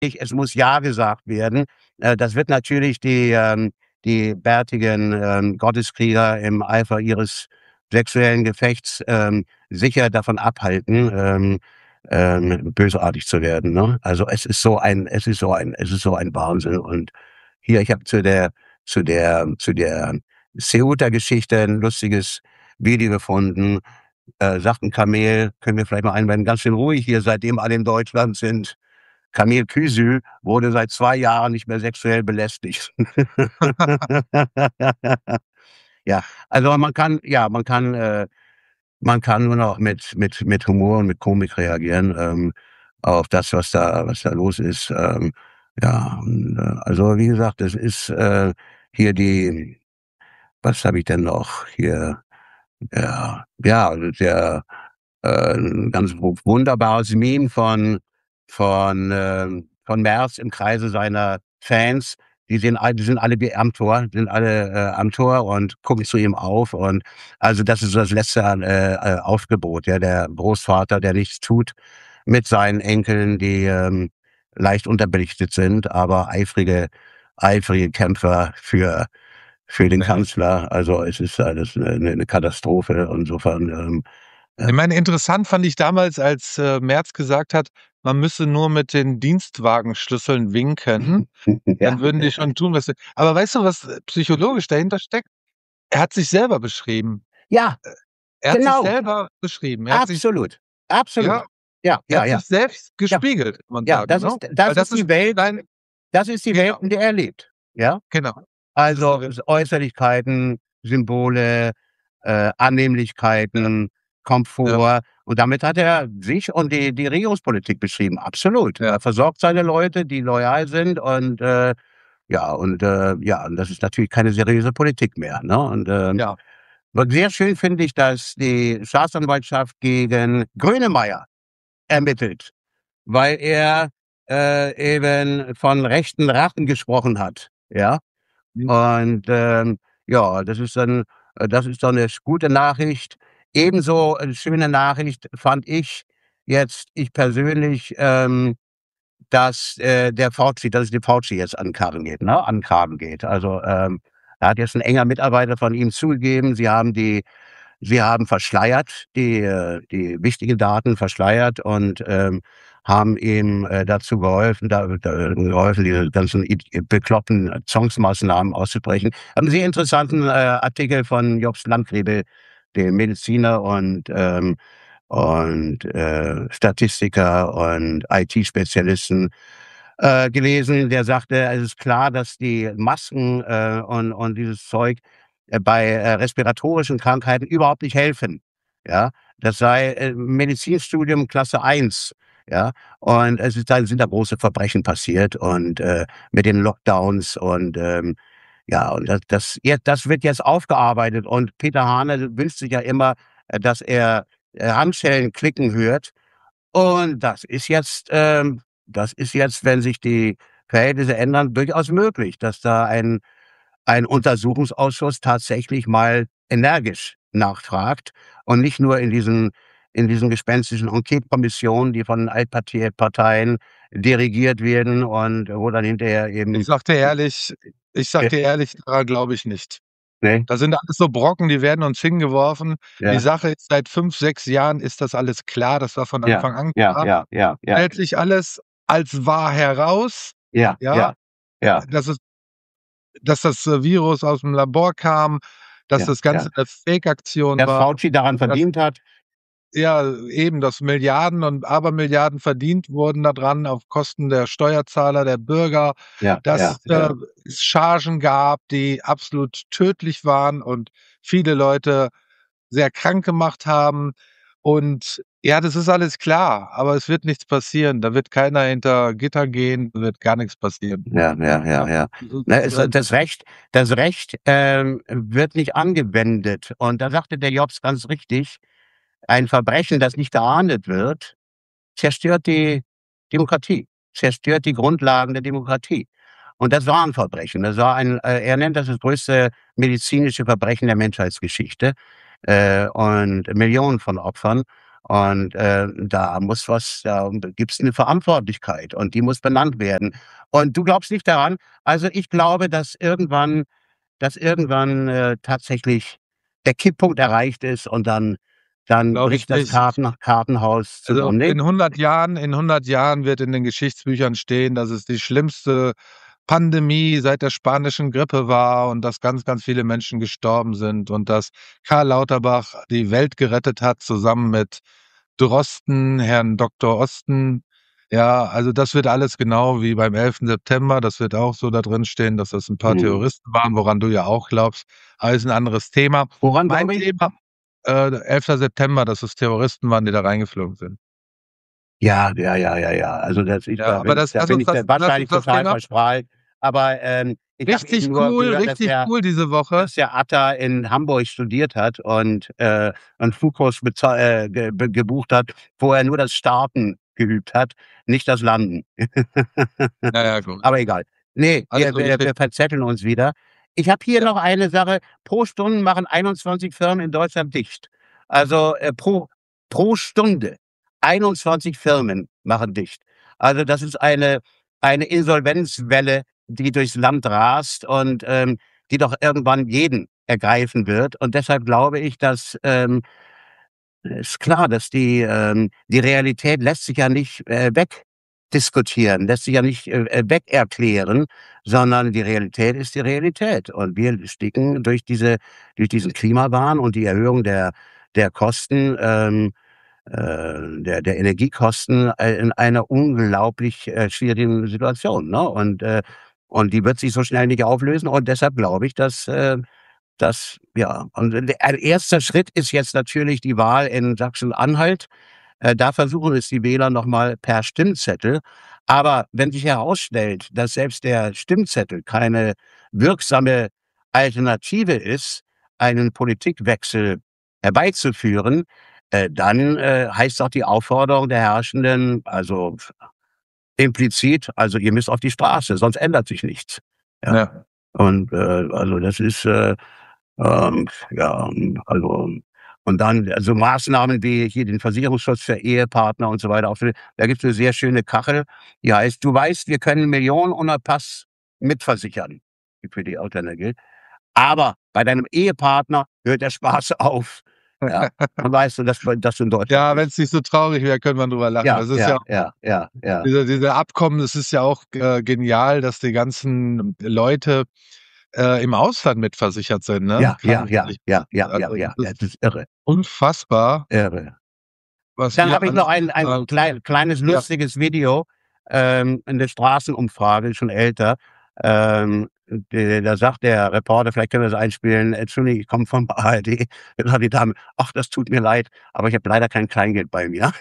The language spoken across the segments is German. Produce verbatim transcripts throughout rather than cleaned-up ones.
es muss Ja gesagt werden. Äh, das wird natürlich die, ähm die bärtigen, ähm, Gotteskrieger im Eifer ihres sexuellen Gefechts, ähm, sicher davon abhalten, ähm, ähm, bösartig zu werden, ne? Also, es ist so ein es ist so ein es ist so ein Wahnsinn. Und hier, ich habe zu der zu der zu der Ceuta-Geschichte 'n lustiges Video gefunden. Äh, sagt 'n Kamel: „Können wir vielleicht mal einblenden? Ganz schön ruhig hier, seitdem alle in Deutschland sind. Kamel Kysü wurde seit zwei Jahren nicht mehr sexuell belästigt." Ja, also man kann ja, man kann, äh man kann nur noch mit mit mit Humor und mit Komik reagieren, ähm, auf das, was da was da los ist. Ähm, ja, und, äh, also wie gesagt, es ist, äh, hier die was habe ich denn noch hier? Ja, ja, also der äh, 'n ganz wu wunderbares Meme von von, ähm von Merz im Kreise seiner Fans. Die sehen all die sind alle wie am Tor sind alle, äh, am Tor und gucken zu ihm auf. Und also, das ist so das letzte, äh, äh, Aufgebot, ja, der Großvater, der nichts tut mit seinen Enkeln, die, ähm, leicht unterbelichtet sind, aber eifrige eifrige Kämpfer für für den Ja. Kanzler. Also, es ist alles 'ne 'ne 'ne Katastrophe. Insofern, ähm, Ich äh meine, interessant fand ich damals, als, äh, Merz gesagt hat, man müsse nur mit den Dienstwagenschlüsseln winken, Ja. dann würden die schon tun, was sie aber weißt du, was, äh, psychologisch dahinter steckt? Er hat sich selber beschrieben. Ja, Äh, er hat sich genau. selber beschrieben. Er hat sich Absolut, absolut. ja, Ja, er ja, hat ja. sich selbst Ja, gespiegelt, kann man ja, sagen, das ne? ist Weil das das ist ist die Welt dein das ist die Welt, genau. in der er lebt, ja? Genau. Das ist die Also, Welt. s Äußerlichkeiten, Symbole, äh, Annehmlichkeiten, Ja. Komfort. Und damit hat er sich und die die Regierungspolitik beschrieben, absolut. Ja. Er versorgt seine Leute, die loyal sind und, äh, ja und, äh, ja, und das ist natürlich keine seriöse Politik mehr, ne? Und, ähm, Ja. und sehr schön finde ich, dass die Staatsanwaltschaft gegen Grönemeyer ermittelt, weil er, äh, eben von rechten Rachen gesprochen hat, ja? Mhm. Und, ähm, ja, das ist dann äh, das ist dann 'ne sch gute Nachricht. Ebenso 'ne schöne Nachricht fand ich jetzt ich persönlich, ähm, dass, äh, der Fauci dass es dem Fauci jetzt an 'n Karren geht ne, an 'n Kragen geht. Also, ähm, da hat jetzt 'n enger Mitarbeiter von ihm zugegeben, sie haben die sie haben verschleiert, die, äh die wichtigen Daten verschleiert und, ähm, haben ihm, äh, dazu geholfen da da geholfen, diese ganzen id bekloppten Zwangsmaßnahmen auszubrechen. Einen sehr interessanten, äh, Artikel von Jobst Landgrebel, dem Mediziner und, ähm und, äh, Statistiker und IT-Spezialisten, äh, gelesen. Der sagte: „Es ist klar, dass die Masken, äh, und und dieses Zeug, äh, bei, äh, respiratorischen Krankheiten überhaupt nicht helfen." Ja? Das sei, äh, Medizinstudium Klasse eins, ja? Und es ist da sind da große Verbrechen passiert und, äh, mit den Lockdowns und, ähm, ja, und das das jet das wird jetzt aufgearbeitet und Peter Hane wünscht sich ja immer, äh, dass er, äh, Handschellen klicken hört. Und das ist jetzt, ähm das ist jetzt, wenn sich die Verhältnisse ändern, durchaus möglich, dass da ein ein Untersuchungsausschuss tatsächlich mal energisch nachfragt und nicht nur in diesen in diesen gespenstischen Enquete-Kommissionen, die von Altpartei Parteien dirigiert werden und wo dann hinterher Ich eben sage dir ehrlich ich sage Ja. dir ehrlich, daran glaube ich nicht. Ne? Das sind alles so Brocken, die werden uns hingeworfen. Die Ja. Sache ist, seit fünf, sechs Jahren ist das alles klar. Das war von Ja, Anfang an ja, klar. ja, ja, ja. Stellt sich alles als wahr heraus, Ja, ja, ja, ja. dass es dass das, äh, Virus aus'm Labor kam, dass Ja, das Ganze ja. 'ne Fake-Aktion Dass war, Fauci daran dass verdient hat. ja, eben, dass Milliarden und Abermilliarden verdient wurden da dran auf Kosten der Steuerzahler, der Bürger, Ja, ja, dass, äh, ja. es Chargen gab, die absolut tödlich waren und viele Leute sehr krank gemacht haben. Und ja, das ist alles klar, aber es wird nichts passieren. Da wird keiner hinter Gitter gehen, da wird gar nix passieren. Ja, ja, ja, Ja. ja. Das Ne, ist es das Recht das Recht, ähm, wird nicht angewendet. Und da sagte der Jobst ganz richtig: „Ein Verbrechen, das nicht geahndet wird, zerstört die Demokratie, zerstört die Grundlagen der Demokratie." Und das war 'n Verbrechen. Das war ein äh, er nennt das das größte medizinische Verbrechen der Menschheitsgeschichte, äh, und Millionen von Opfern. Und, äh, da muss was da gibt's 'ne Verantwortlichkeit und die muss benannt werden. Und du glaubst nicht daran? Also, ich glaube, dass irgendwann dass irgendwann, äh, tatsächlich der Kipppunkt erreicht ist und dann dann Glaube ich bricht das nicht. Ich Karten Kartenhaus Also, zusammen, ne? in hundert Jahren in hundert Jahren wird in den Geschichtsbüchern stehen, dass es die schlimmste Pandemie seit der Spanischen Grippe war und dass ganz, ganz viele Menschen gestorben sind und dass Karl Lauterbach die Welt gerettet hat, zusammen mit Drosten, Herrn Doktor Osten. Ja, also, das wird alles genau wie beim elften September. Das wird auch so da drin stehen, dass das 'n paar Mhm. Terroristen waren, woran du ja auch glaubst. Aber ist 'n anderes Thema. Woran Mein glaube ich? Thema äh, elfter September, dass es Terroristen waren, die da reingeflogen sind. Ja, ja, ja, ja, ja. Also, das ich Ja, da aber bin das da lass bin uns ich das dann lass uns wahrscheinlich das total Thema verstrahlt. Aber, ähm, ich habe Richtig eben nur cool, gehört, dass richtig der cool diese Woche. dass der Atta in Hamburg studiert hat und, äh, 'n Flugkurs bezah äh, ge be gebucht hat, wo er nur das Starten geübt hat, nicht das Landen. Ja, ja, gut. Aber egal. Ne, wir Also, ich wir wir verzetteln uns wieder. Ich habe hier Ja. noch eine Sache. Pro Stunde machen einundzwanzig Firmen in Deutschland dicht. Also, äh, pro pro Stunde einundzwanzig Firmen machen dicht. Also, das ist eine eine Insolvenzwelle, die durchs Land rast und, ähm, die doch irgendwann jeden ergreifen wird. Und deshalb glaube ich, dass, ähm ist klar, dass die, ähm die Realität lässt sich ja nicht, äh, wegdiskutieren, lässt sich ja nicht, äh, äh, wegerklären, sondern die Realität ist die Realität. Und wir sticken durch diese durch diesen Klimawahn und die Erhöhung der der Kosten, ähm, äh, der der Energiekosten, äh, in einer unglaublich, äh, schwierigen Situation, ne? Und, äh und die wird sich so schnell nicht auflösen und deshalb glaube ich, dass, äh dass ja, und ein erster Schritt ist jetzt natürlich die Wahl in Sachsen-Anhalt. Äh, da versuchen es die Wähler noch mal per Stimmzettel. Aber wenn sich herausstellt, dass selbst der Stimmzettel keine wirksame Alternative ist, einen Politikwechsel herbeizuführen, äh, dann, äh, heißt auch die Aufforderung der Herrschenden, also implizit, also ihr müsst auf die Straße, sonst ändert sich nichts. Ja. Ja. Und, äh, also das ist, äh, ähm, ja, also und dann so Maßnahmen wie hier den Versicherungsschutz für Ehepartner und so weiter. Auch für da gibt's 'ne sehr schöne Kachel, die heißt: „Du weißt, wir können Millionen ohne Pass mitversichern.“ Für die Ausländergeld. Aber bei deinem Ehepartner hört der Spaß auf. Ja. Dann weißt du, dass dass du in Deutschland Ja, bist. wenn's nicht so traurig wäre, könnte man drüber lachen. Ja, Das ist ja, ja ja, ja, ja. diese diese Abkommen, das ist ja auch, äh, genial, dass die ganzen Leute, äh, im Ausland mitversichert sind, ne? Ja, ja, ja, Krankenversichert. ja, ja, ja, Also, ja. das Das ist ist irre. unfassbar Irre. was Dann wir habe ich noch alles ein ein bezahlen. klei kleines Ja. lustiges Video, ähm, 'ne Straßenumfrage, schon älter. Ähm, d da sagt der Reporter vielleicht können wir das einspielen: „Entschuldigung, ich komme vom A R D.“ Dann sagt die Dame: „Ach, das tut mir leid, aber ich habe leider kein Kleingeld bei mir.“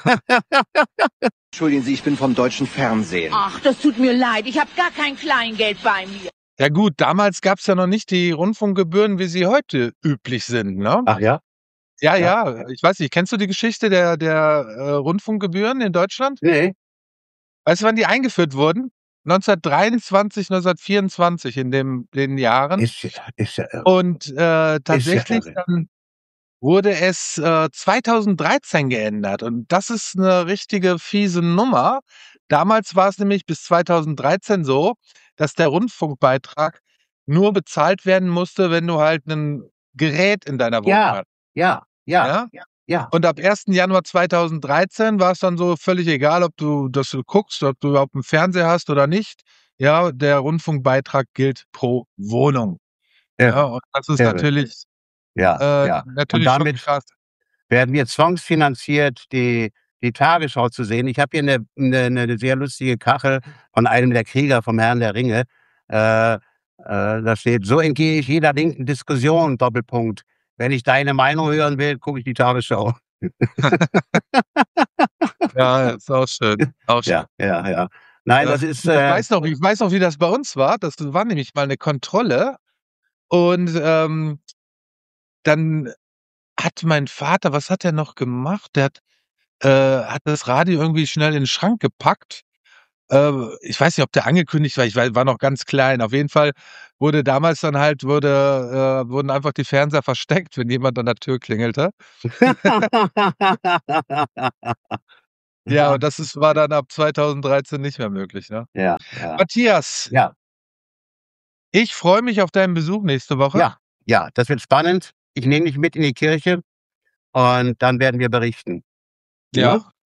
Entschuldigen Sie, ich bin vom deutschen Fernsehen. Ach, das tut mir leid, ich habe gar kein Kleingeld bei mir. Ja gut, damals gab's ja noch nicht die Rundfunkgebühren, wie sie heute üblich sind, ne? Ach ja? Ja, Ja. ja, ich weiß nicht, kennst du die Geschichte der der, äh, Rundfunkgebühren in Deutschland? Ne. Weißt du, wann die eingeführt wurden? neunzehnhundertdreiundzwanzig, neunzehnhundertvierundzwanzig in dem den Jahren. Ist ja ist ja irre. Und, äh, Ist ja tatsächlich irre. dann wurde es, äh, zweitausenddreizehn geändert und das ist 'ne richtige fiese Nummer. Damals war's nämlich bis zweitausenddreizehn so, dass der Rundfunkbeitrag nur bezahlt werden musste, wenn du halt 'nen Gerät in deiner Wohnung Ja, hattest. ja, ja, Ja? ja. Und ab ersten Januar zweitausenddreizehn war's dann so völlig egal, ob du dass du guckst, ob du überhaupt 'n Fernseher hast oder nicht. Ja, der Rundfunkbeitrag gilt pro Wohnung. Ja, Irre, und das ist irre. natürlich Ja, äh, ja. Und natürlich schon damit krass. werden wir zwangsfinanziert, die die Tagesschau zu sehen. Ich habe hier 'ne 'ne 'ne sehr lustige Kachel von einem der Krieger vom Herrn der Ringe. Äh, äh, da steht: „So entgehe ich jeder linken Diskussion, Doppelpunkt. Wenn ich deine Meinung hören will, gucke ich die Tagesschau.“ Ja, ist auch schön, auch schön. Ja, ja, ja. Nein, Ja, das ist, ich äh weiß noch ich weiß noch, wie das bei uns war. Das war nämlich mal 'ne Kontrolle und, ähm dann hat mein Vater was hat er noch gemacht? Der hat äh, hat das Radio irgendwie schnell in 'n Schrank gepackt Äh, ich weiß nicht, ob der angekündigt war, ich wei war noch ganz klein. Auf jeden Fall wurde damals dann halt wurde äh, wurden einfach die Fernseher versteckt, wenn jemand an der Tür klingelte. Ja, und das ist war dann ab zweitausenddreizehn nicht mehr möglich, ne? Ja, ja. Matthias Ja. ich freue mich auf deinen Besuch nächste Woche. Ja, ja, das wird spannend. Ich nehme dich mit in die Kirche und dann werden wir berichten. Ne? Ja.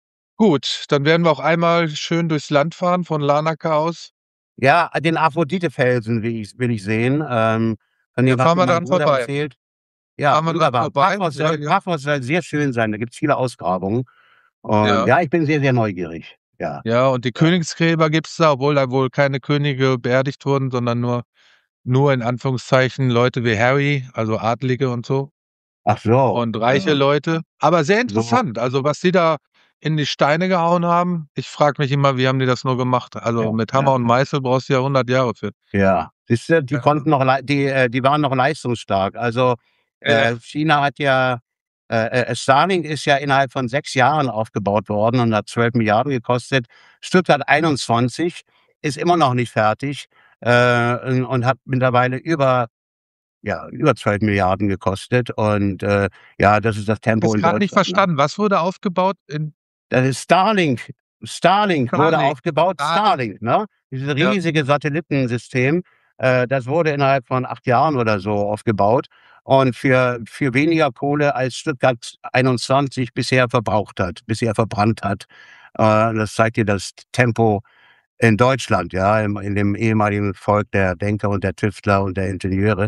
Gut, dann werden wir auch einmal schön durchs Land fahren von Larnaca aus. Ja, den Aphrodite-Felsen will ich will ich sehen. Ähm, von Da dem hat fahren mir wir mein dran Bruder vorbei. erzählt. Ja, Fahren wir dran wunderbar. vorbei. Paphos Ja, soll ja. Paphos soll sehr schön sein. Da gibt's viele Ausgrabungen. Und Ja. ja, ich bin sehr, sehr neugierig. Ja. Ja, und die Ja. Königsgräber gibt's da, obwohl da wohl keine Könige beerdigt wurden, sondern nur nur in Anführungszeichen Leute wie Harry, also Adlige und so. Ach so. Und reiche Ja. Leute. Aber sehr So. interessant, also was die da in die Steine gehauen haben. Ich frage mich immer, wie haben die das nur gemacht? Also, Ja, mit ja, Hammer und ja. Meißel brauchst du ja hundert Jahre für. Ja. Siehst du, die Ja. konnten noch lei die äh, die waren noch leistungsstark. Also, Ja. äh, China hat ja äh, äh, Starlink ist ja innerhalb von sechs Jahren aufgebaut worden und hat zwölf Milliarden gekostet. Stuttgart einundzwanzig ist immer noch nicht fertig, äh, und und hat mittlerweile über ja, über zwölf Milliarden gekostet und, äh, ja, das ist das Habe Tempo jetzt in grad nicht Deutschland, ne? verstanden. Was wurde aufgebaut in Das ist Starlink. Starlink wurde Starlink. aufgebaut. Ah. Starlink, ne? Dieses Ja. riesige Satellitensystem, äh, das wurde innerhalb von acht Jahren oder so aufgebaut und für für weniger Kohle als Stuttgart einundzwanzig bisher verbraucht hat bisher verbrannt hat. Äh, das zeigt dir das T Tempo in Deutschland, ja, im in dem ehemaligen Volk der Denker und der Tüftler und der Ingenieure.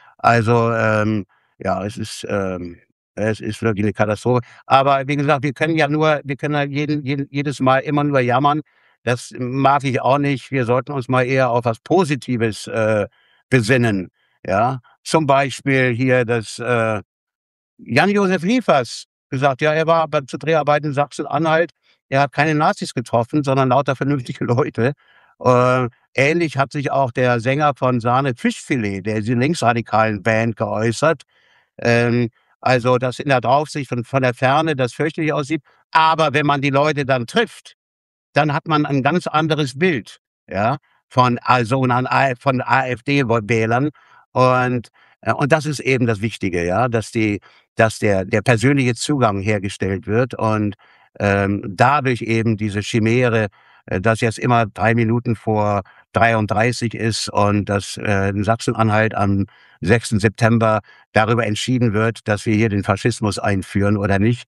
Also, ähm, ja, es ist, ähm es ist wirklich 'ne Katastrophe. Aber wie gesagt, wir können ja nur wir können ja jeden jeden jedes Mal immer nur jammern. Das mag ich auch nicht. Wir sollten uns mal eher auf was Positives, äh, besinnen, ja? Zum Beispiel hier das, äh Jan-Josef Liefers gesagt, ja, er war bei zu Dreharbeiten in Sachsen-Anhalt. Er hat keine Nazis getroffen, sondern lauter vernünftige Leute. Äh, ähnlich hat sich auch der Sänger von Sahne Fischfilet, der diese linksradikalen Band, geäußert. Ähm, also, dass in der Draufsicht von von der Ferne das fürchterlich aussieht. Aber wenn man die Leute dann trifft, dann hat man 'n ganz anderes Bild, ja, von also, von A von AfD Wäh Wählern. Und äh, und das ist eben das Wichtige, ja, dass die dass der der persönliche Zugang hergestellt wird und, ähm, dadurch eben diese Chimäre, äh, dass jetzt immer drei Minuten vor dreiunddreißig ist und dass, äh, in Sachsen-Anhalt am sechsten September darüber entschieden wird, dass wir hier den Faschismus einführen oder nicht.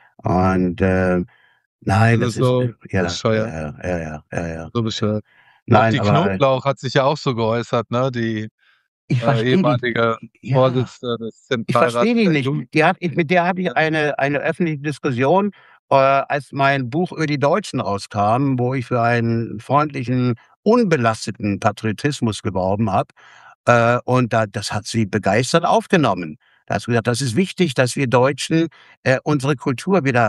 Und, äh, nein, Das das ist ist so äh, ja, bescheuert. ja, ja, ja, ja, ja, ja. So bescheuert. Auch Nein, die aber, äh Knoblauch hat sich ja auch so geäußert, ne, die, Ich äh, verstehe die ehemalige ja. Vorsitzende des Ich verstehe Zentralrats die der nicht. Juden. Die hat ich mit der hatte ich Ja. eine eine öffentliche Diskussion, äh, als mein Buch über die Deutschen rauskam, wo ich für einen freundlichen, unbelasteten Patriotismus geworben habe. Äh, und da das hat sie begeistert aufgenommen. Da hat sie gesagt: „Das ist wichtig, dass wir Deutschen, äh, unsere Kultur wieder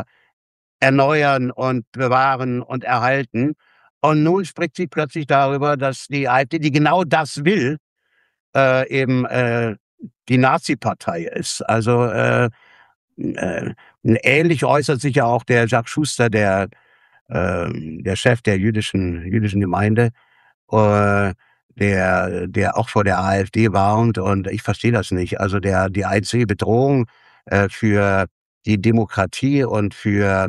erneuern und bewahren und erhalten.“ Und nun spricht sie plötzlich darüber, dass die AfD, die genau das will, äh, eben, äh, die Nazi-Partei ist. Also, äh, äh, ähnlich äußert sich ja auch der Jacques Schuster, der, ähm der Chef der jüdischen jüdischen Gemeinde, äh, der der auch vor der AfD warnt und ich verstehe das nicht. Also, der die einzige Bedrohung, äh, für die Demokratie und für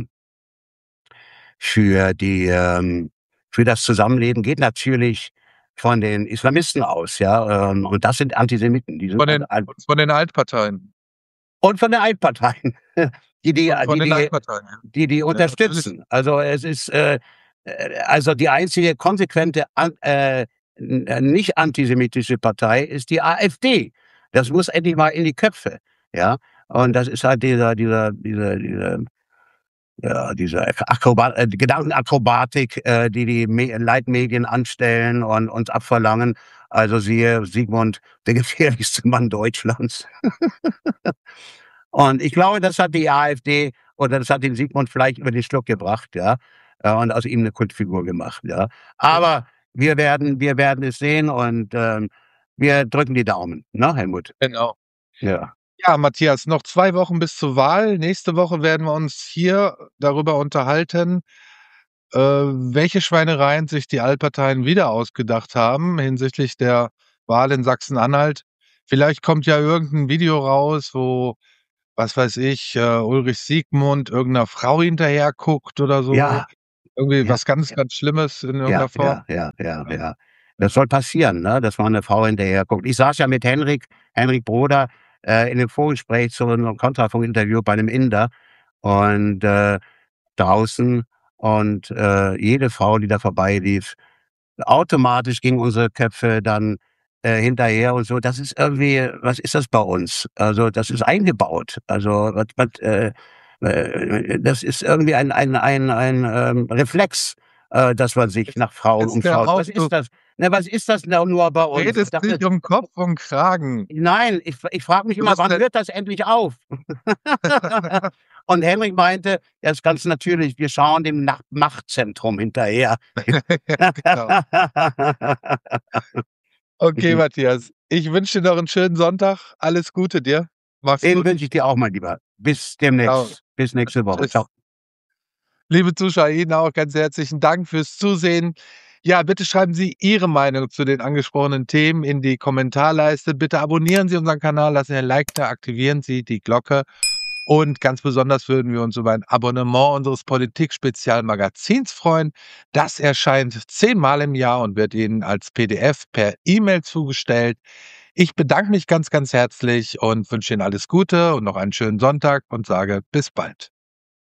für die, ähm für das Zusammenleben geht natürlich von den Islamisten aus, ja, ähm, und das sind Antisemiten. Die sind Von also den an von den Altparteien. Und von den Altparteien, die die Und von die den die Altparteien, ja. die die Ja, natürlich. unterstützen. Also, es ist, äh äh, also, die einzige konsequente an äh, n äh, nicht antisemitische Partei ist die AfD. Das muss endlich mal in die Köpfe, ja? Und das ist halt dieser dieser diese diese ja, diese Akroba äh, Gedankenakrobatik, äh, die die Me Leitmedien anstellen und uns abverlangen. Also, siehe Sigmund, der gefährlichste Mann Deutschlands. Und ich glaube, das hat die AfD oder das hat den Sigmund vielleicht über den Schluck gebracht, ja, äh, und aus ihm 'ne Kultfigur gemacht, ja. Ja. Aber wir werden wir werden es sehen und, ähm, wir drücken die Daumen, ne, Helmut? Genau. Ja. Ja, Matthias, noch zwei Wochen bis zur Wahl. Nächste Woche werden wir uns hier darüber unterhalten äh, welche Schweinereien sich die Altparteien wieder ausgedacht haben hinsichtlich der Wahl in Sachsen-Anhalt. Vielleicht kommt ja irgend 'n Video raus, wo, was weiß ich, äh, Ulrich Siegmund irgend 'ner Frau hinterher guckt oder so. Ja, Irgendwie ja, was ganz, ja. ganz Schlimmes in irgend 'ner Ja, Form. ja, ja, ja, Ja. ja. Das soll passieren, ne, dass mal 'ne Frau hinterher guckt. Ich saß ja mit Henrik Henrik Broder, äh, in 'nem Vorgespräch zu 'nem Kontrafunkinterview bei 'nem Inder und, äh, draußen und, äh, jede Frau, die da vorbeilief, automatisch gingen unsere Köpfe dann, äh, hinterher und so. Das ist irgendwie, was ist das bei uns? Also, das ist eingebaut. Also, was was, äh, äh, das ist irgendwie ein ein ein ein, ähm, Reflex, äh, dass man sich Jetzt nach Frauen jetzt hör umschaut. auf, Was du ist das? Ne, was ist das da nur bei du uns? Ich redest dachte dich um Kopf und Kragen. Nein, ich f ich frage mich Du immer: bist „Wann 'ne hört das endlich auf?“ Und Henrik meinte: „Ja, ist ganz natürlich, wir schauen dem Nach Machtzentrum hinterher.“ Genau. Okay, Mhm. Matthias, ich wünsche dir noch 'n schönen Sonntag. Alles Gute dir. Mach's Den gut. wünsche ich dir auch, mein Lieber. Bis Tschau. demnächst. Bis nächste Woche. Tschau. Tschüss. Liebe Zuschauer, Ihnen auch ganz herzlichen Dank fürs Zusehen. Ja, bitte schreiben Sie Ihre Meinung zu den angesprochenen Themen in die Kommentarleiste. Bitte abonnieren Sie unseren Kanal, lassen Sie ein Like da, aktivieren Sie die Glocke und ganz besonders würden wir uns über ein Abonnement unseres Politik-Spezialmagazins freuen. Das erscheint zehnmal im Jahr und wird Ihnen als P D F per E-Mail zugestellt. Ich bedanke mich ganz, ganz herzlich und wünsche Ihnen alles Gute und noch einen schönen Sonntag und sage bis bald.